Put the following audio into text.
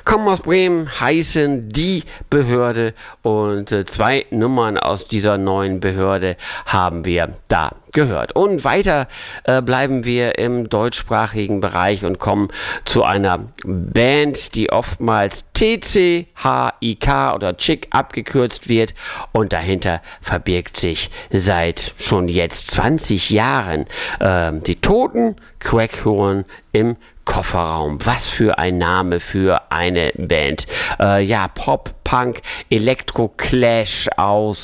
kommen aus Bremen, heißen Die Behörde und 2 Nummern aus dieser neuen Behörde haben wir da gehört. Und weiter bleiben wir im deutschsprachigen Bereich und kommen zu einer Band, die oftmals TCHIK oder Chick abgekürzt wird, und dahinter verbirgt sich seit schon jetzt 20 Jahren die Toten Queckhorn im Kofferraum. Was für ein Name für eine Band. Pop, Punk, Elektro-Clash aus